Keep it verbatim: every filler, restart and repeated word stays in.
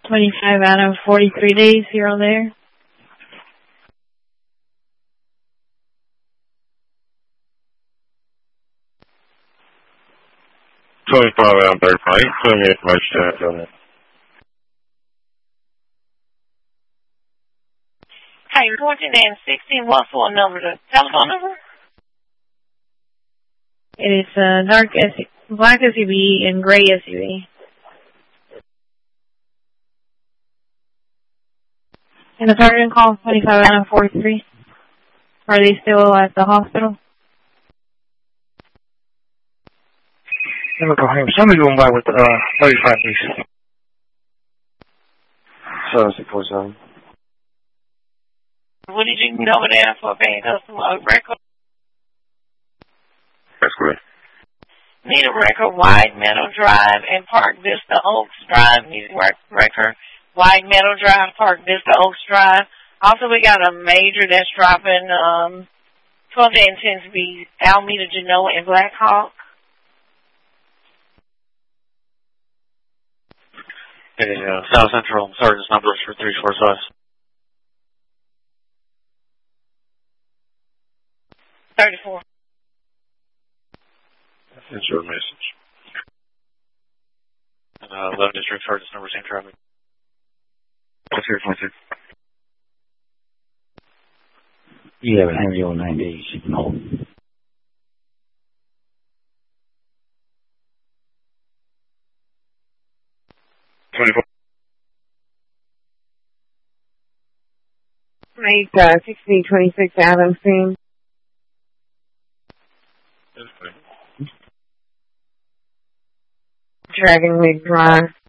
twenty-five out of forty-three days here or there. twenty-five out of thirty-five. Put me information on it. Hi, one sixteen, what's the number? The telephone number? It is a dark S U V, black S U V and gray S U V. And the sergeant called twenty-five out of forty-three. Are they still at the hospital? Chemical Hames. Somebody going by with uh, thirty-five, please. seven six four seven. What did you get over there for paying customer record? That's correct. Need a record, Wide Meadow Drive and Park Vista Oaks Drive. Need a record, Wide Meadow Drive, Park Vista Oaks Drive. Also, we got a major that's dropping um, twelve day and ten to be Alameda, Genoa, and Black Hawk. Hey, uh, South Central Sergeant's numbers for three four five. thirty-four. That's your message. And uh, eleven District Sergeant's number, same traffic. What's your point, sir? You have a Henry oh nine days, you can hold. twenty-four. Make uh, sixteen twenty-six Adams Stream. That's fine. Dragon Lake Drive.